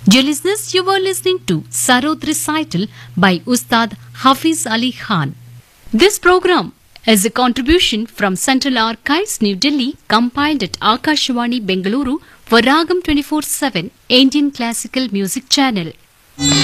Dear listeners, you were listening to Sarod Recital by Ustad Hafiz Ali Khan. This program is a contribution from Central Archives, New Delhi, compiled at Akashvani, Bengaluru for Ragam 24/7 Indian Classical Music Channel.